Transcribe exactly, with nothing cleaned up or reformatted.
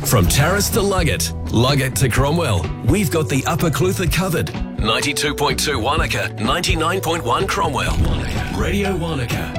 From Terrace to Luggett, Luggett to Cromwell, we've got the Upper Clutha covered. ninety-two point two Wanaka, ninety-nine point one Cromwell. Radio Wanaka.